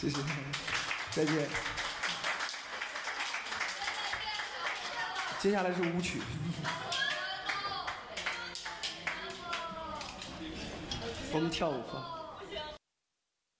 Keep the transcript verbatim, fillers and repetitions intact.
谢谢，再见。接下来是舞曲。我们跳舞吧。